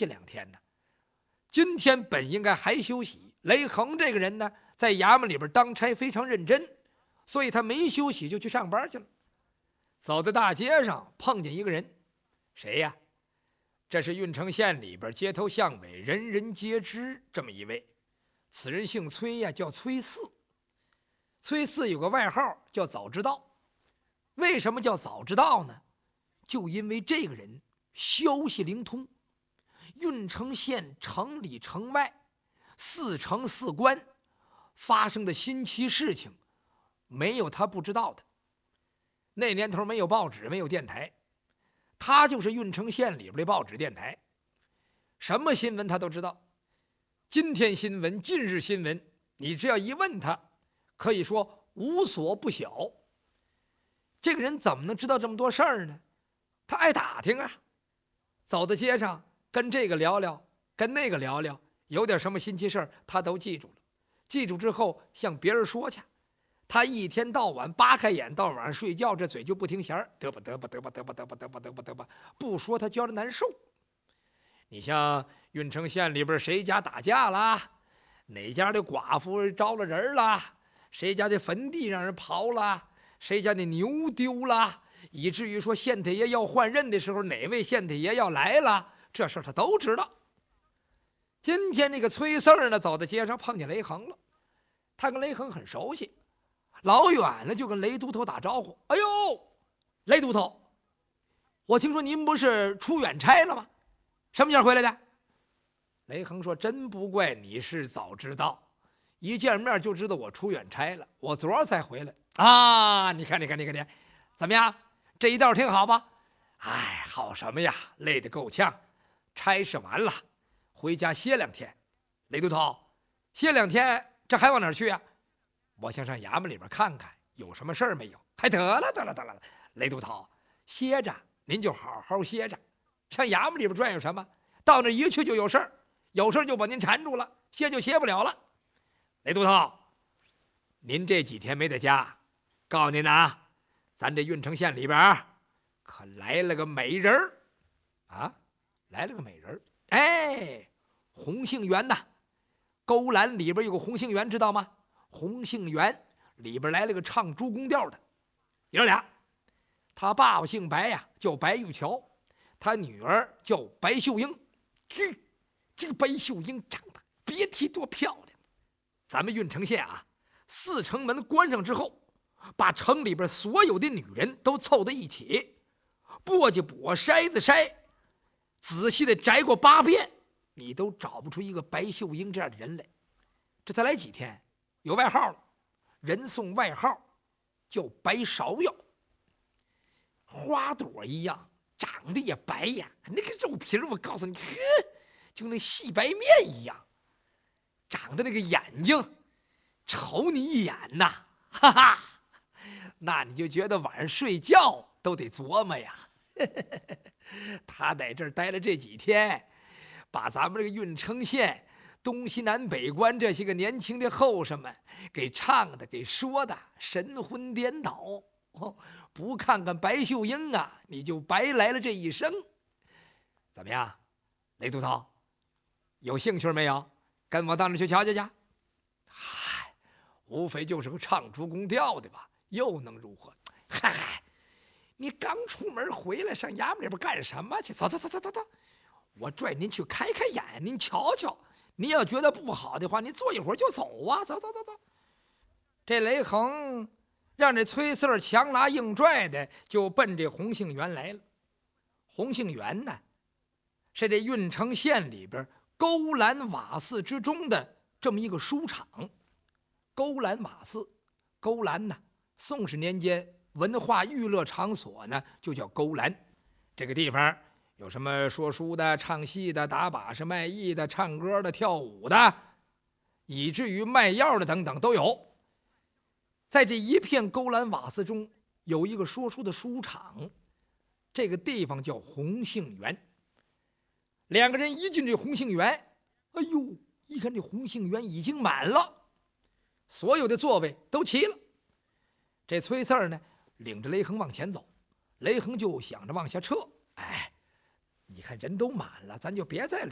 息2天呢。今天本应该还休息，雷横这个人呢，在衙门里边当差非常认真，所以他没休息就去上班去了。走在大街上碰见一个人，谁呀？这是郓城县里边街头巷尾人人皆知这么一位，此人姓崔呀，叫崔四。崔四有个外号叫早知道。为什么叫早知道呢？就因为这个人消息灵通，郓城县城里城外4城4关发生的新奇事情，没有他不知道的。那年头没有报纸，没有电台，他就是郓城县里边的报纸电台，什么新闻他都知道。今天新闻、近日新闻，你只要一问他，可以说无所不晓。这个人怎么能知道这么多事儿呢？他爱打听啊，走在街上跟这个聊聊，跟那个聊聊，有点什么新奇事儿他都记住了。记住之后向别人说去。他一天到晚扒开眼到晚上睡觉，这嘴就不停弦儿，嘚吧嘚吧嘚吧嘚吧嘚吧嘚吧嘚吧嘚吧，不说他觉得难受。你像郓城县里边谁家打架啦，哪家的寡妇招了人啦，谁家的坟地让人刨了，谁家的牛丢了，以至于说县太爷要换任的时候，哪位县太爷要来了，这事儿他都知道。今天那个崔四儿呢，走在街上碰见雷横了，他跟雷横很熟悉，老远了就跟雷都头打招呼：“哎呦，雷都头，我听说您不是出远差了吗？什么时候回来的？”雷横说：“真不怪你是早知道，一见面就知道我出远差了，我昨儿才回来啊！你看，怎么样？这一道挺好吧？哎，好什么呀，累得够呛。差事完了，回家歇2天。雷都头，歇2天，这还往哪儿去啊？我想上衙门里边看看，有什么事儿没有？还得了，雷都头，歇着，您就好好歇着。上衙门里边转悠什么？到那一去就有事儿，有事儿就把您缠住了，歇就歇不了了。雷都头，您这几天没在家，告诉您啊，咱这郓城县里边可来了个美人儿啊，来了个美人儿。哎，红杏园呐，勾栏里边有个红杏园，知道吗？红杏园里边来了个唱朱公调的，爷俩。他爸爸姓白呀，叫白玉桥，他女儿叫白秀英。这个白秀英长得别提多漂亮。咱们郓城县啊，4城门关上之后，把城里边所有的女人都凑在一起，簸箕簸筛子筛，仔细的摘过8遍，你都找不出一个白秀英这样的人来。这再来几天有外号了，人送外号叫白芍药，花朵一样，长得也白呀，那个肉皮我告诉你，就那细白面一样，长得那个眼睛瞅你一眼呐，哈哈，那你就觉得晚上睡觉都得琢磨呀。他在这儿待了这几天，把咱们这个郓城县东西南北关这些个年轻的后生们给唱的给说的神魂颠倒。不看看白秀英啊，你就白来了这一生。怎么样，雷都头，有兴趣没有？跟我到那去瞧瞧去。嗨，无非就是个唱朱公调的吧，又能如何？嗨，你刚出门回来，上衙门里边干什么去？走，我拽您去开开眼，您瞧瞧。您要觉得不好的话，您坐一会儿就走啊！走。这雷横让这崔四儿强拉硬拽的，就奔这红杏园来了。红杏园呢，是这郓城县里边勾栏瓦肆之中的这么一个书场。勾栏瓦肆，勾栏呢，宋史年间文化娱乐场所呢，就叫勾栏。这个地方有什么说书的、唱戏的、打把式、卖艺的、唱歌的、跳舞的，以至于卖药的等等都有。在这一片勾栏瓦肆中，有一个说书的书场，这个地方叫红杏园。2个人一进这红杏园，哎呦，一看这红杏园已经满了，所有的座位都齐了。这崔四儿呢，领着雷横往前走，雷横就想着往下撤。哎，你看人都满了，咱就别再